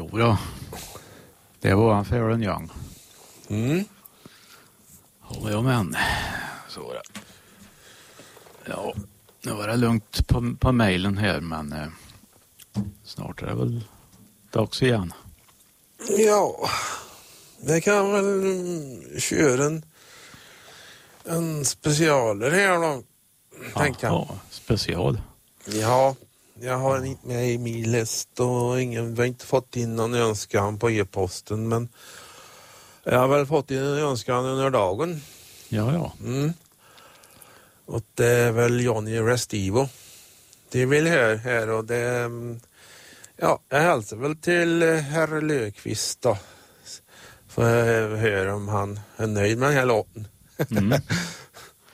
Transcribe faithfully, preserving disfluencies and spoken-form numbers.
då. Det var han för en gång. Mm. Håller jag med han. Så var det. Ja, nu var det lugnt på, på mejlen här, men eh, snart är det väl dags igen. Ja, det kan väl mm, köra en, en specialer här då, tänker jag. Ja, special. Ja, jag har den inte med i min list och ingen har inte fått in någon önskan på e-posten, men jag har väl fått in en önskan under dagen. Ja, ja. Mm. Och det är väl Johnny Restivo. Det vill höra här och det... Ja, jag hälsar väl till herr Lökvist då. Får jag höra om han är nöjd med den här låten. Mm.